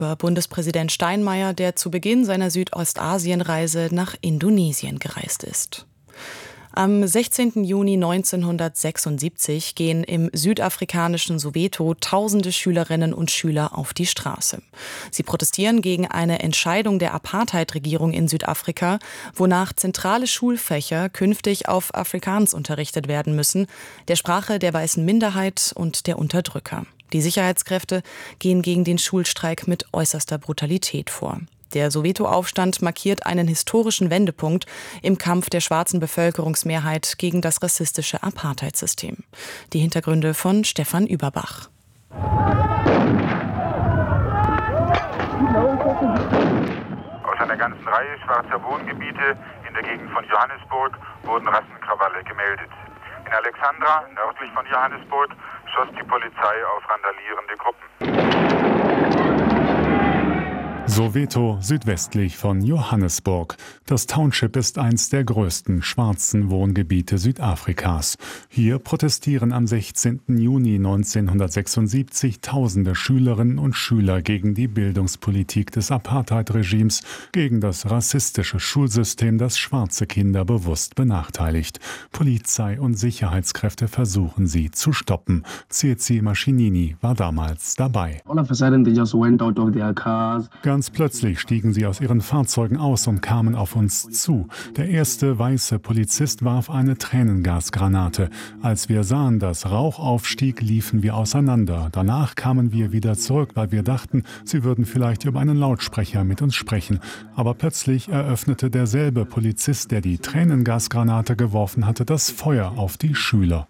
über Bundespräsident Steinmeier, der zu Beginn seiner Südostasienreise nach Indonesien gereist ist. Am 16. Juni 1976 gehen im südafrikanischen Soweto tausende Schülerinnen und Schüler auf die Straße. Sie protestieren gegen eine Entscheidung der Apartheid-Regierung in Südafrika, wonach zentrale Schulfächer künftig auf Afrikaans unterrichtet werden müssen, der Sprache der weißen Minderheit und der Unterdrücker. Die Sicherheitskräfte gehen gegen den Schulstreik mit äußerster Brutalität vor. Der Soweto-Aufstand markiert einen historischen Wendepunkt im Kampf der schwarzen Bevölkerungsmehrheit gegen das rassistische Apartheid-System. Die Hintergründe von Stefan Überbach. Aus einer ganzen Reihe schwarzer Wohngebiete in der Gegend von Johannesburg wurden Rassenkrawalle gemeldet. In Alexandra, nördlich von Johannesburg, schoss die Polizei auf randalierende Gruppen. Soweto, südwestlich von Johannesburg. Das Township ist eins der größten schwarzen Wohngebiete Südafrikas. Hier protestieren am 16. Juni 1976 tausende Schülerinnen und Schüler gegen die Bildungspolitik des Apartheid-Regimes, gegen das rassistische Schulsystem, das schwarze Kinder bewusst benachteiligt. Polizei und Sicherheitskräfte versuchen sie zu stoppen. Tsitsi Mashinini war damals dabei. Ganz plötzlich stiegen sie aus ihren Fahrzeugen aus und kamen auf uns zu. Der erste weiße Polizist warf eine Tränengasgranate. Als wir sahen, dass Rauch aufstieg, liefen wir auseinander. Danach kamen wir wieder zurück, weil wir dachten, sie würden vielleicht über einen Lautsprecher mit uns sprechen. Aber plötzlich eröffnete derselbe Polizist, der die Tränengasgranate geworfen hatte, das Feuer auf die Schüler.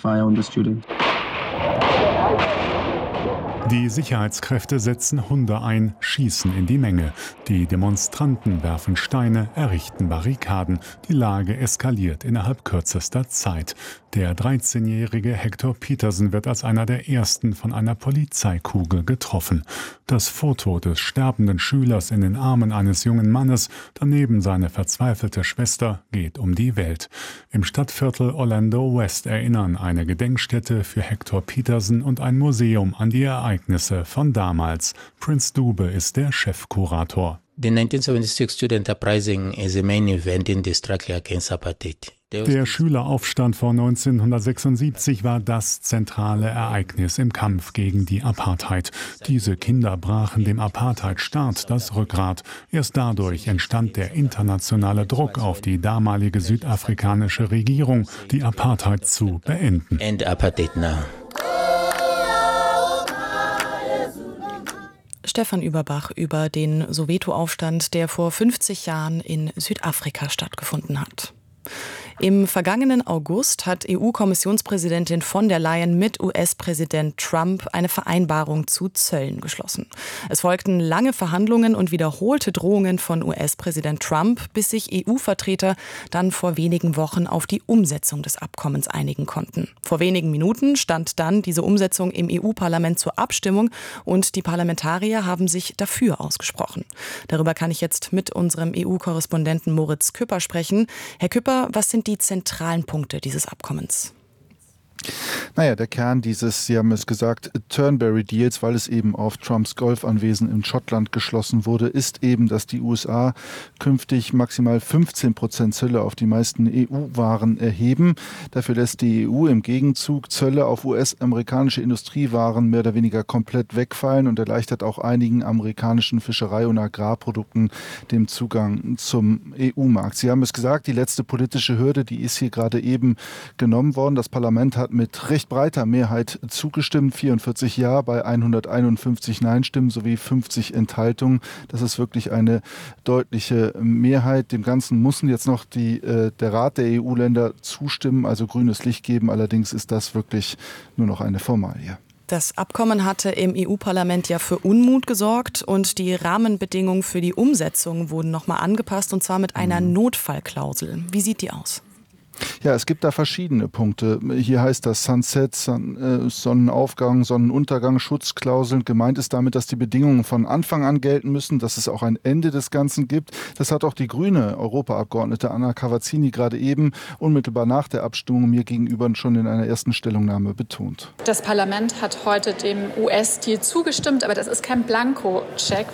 Die Sicherheitskräfte setzen Hunde ein, schießen in die Menge. Die Demonstranten werfen Steine, errichten Barrikaden. Die Lage eskaliert innerhalb kürzester Zeit. Der 13-jährige Hector Peterson wird als einer der ersten von einer Polizeikugel getroffen. Das Foto des sterbenden Schülers in den Armen eines jungen Mannes, daneben seine verzweifelte Schwester, geht um die Welt. Im Stadtviertel Orlando West erinnern eine Gedenkstätte für Hector Peterson und ein Museum an die Ereignisse von damals. Prince Dube ist der Chefkurator. The 1976 Student Uprising is a main event in the struggle against apartheid. Der Schüleraufstand von 1976 war das zentrale Ereignis im Kampf gegen die Apartheid. Diese Kinder brachen dem Apartheidstaat das Rückgrat. Erst dadurch entstand der internationale Druck auf die damalige südafrikanische Regierung, die Apartheid zu beenden. End apartheid now. Stefan Überbach über den Soweto-Aufstand, der vor 50 Jahren in Südafrika stattgefunden hat. Im vergangenen August hat EU-Kommissionspräsidentin von der Leyen mit US-Präsident Trump eine Vereinbarung zu Zöllen geschlossen. Es folgten lange Verhandlungen und wiederholte Drohungen von US-Präsident Trump, bis sich EU-Vertreter dann vor wenigen Wochen auf die Umsetzung des Abkommens einigen konnten. Vor wenigen Minuten stand dann diese Umsetzung im EU-Parlament zur Abstimmung und die Parlamentarier haben sich dafür ausgesprochen. Darüber kann ich jetzt mit unserem EU-Korrespondenten Moritz Küpper sprechen. Herr Küpper, was sind die zentralen Punkte dieses Abkommens? Naja, der Kern dieses, Sie haben es gesagt, Turnberry-Deals, weil es eben auf Trumps Golfanwesen in Schottland geschlossen wurde, ist eben, dass die USA künftig maximal 15% Zölle auf die meisten EU-Waren erheben. Dafür lässt die EU im Gegenzug Zölle auf US-amerikanische Industriewaren mehr oder weniger komplett wegfallen und erleichtert auch einigen amerikanischen Fischerei- und Agrarprodukten den Zugang zum EU-Markt. Sie haben es gesagt, die letzte politische Hürde, die ist hier gerade eben genommen worden. Das Parlament hat mit recht breiter Mehrheit zugestimmt, 44 Ja bei 151 Nein-Stimmen sowie 50 Enthaltungen. Das ist wirklich eine deutliche Mehrheit. Dem Ganzen müssen jetzt noch der Rat der EU-Länder zustimmen, also grünes Licht geben. Allerdings ist das wirklich nur noch eine Formalie. Das Abkommen hatte im EU-Parlament ja für Unmut gesorgt und die Rahmenbedingungen für die Umsetzung wurden nochmal angepasst und zwar mit einer Notfallklausel. Wie sieht die aus? Ja, es gibt da verschiedene Punkte. Hier heißt das Sunset, Sonnenaufgang, Sonnenuntergang, Schutzklauseln. Gemeint ist damit, dass die Bedingungen von Anfang an gelten müssen, dass es auch ein Ende des Ganzen gibt. Das hat auch die grüne Europaabgeordnete Anna Cavazzini gerade eben unmittelbar nach der Abstimmung mir gegenüber schon in einer ersten Stellungnahme betont. Das Parlament hat heute dem US-Deal zugestimmt, aber das ist kein Blankoscheck.